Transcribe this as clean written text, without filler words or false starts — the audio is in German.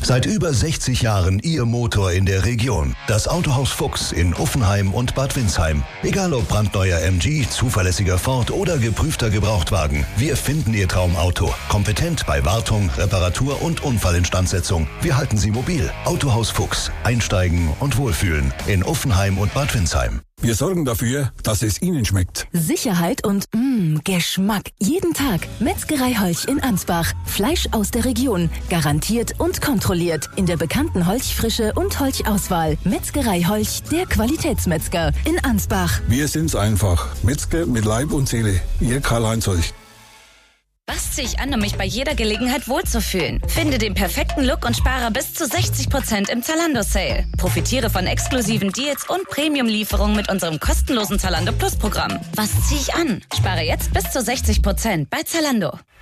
Seit über 60 Jahren Ihr Motor in der Region. Das Autohaus Fuchs in Uffenheim und Bad Windsheim. Egal ob brandneuer MG, zuverlässiger Ford oder geprüfter Gebrauchtwagen. Wir finden Ihr Traumauto. Kompetent bei Wartung, Reparatur und Unfallinstandsetzung. Wir halten Sie mobil. Autohaus Fuchs. Einsteigen und wohlfühlen. In Uffenheim und Bad Windsheim. Wir sorgen dafür, dass es Ihnen schmeckt. Sicherheit und Geschmack. Jeden Tag. Metzgerei Holch in Ansbach. Fleisch aus der Region. Garantiert und kontrolliert. In der bekannten Holchfrische und Holchauswahl. Metzgerei Holch, der Qualitätsmetzger in Ansbach. Wir sind's einfach. Metzger mit Leib und Seele. Ihr Karl-Heinz Holch. Was ziehe ich an, um mich bei jeder Gelegenheit wohlzufühlen? Finde den perfekten Look und spare bis zu 60% im Zalando-Sale. Profitiere von exklusiven Deals und Premium-Lieferungen mit unserem kostenlosen Zalando Plus-Programm. Was ziehe ich an? Spare jetzt bis zu 60% bei Zalando.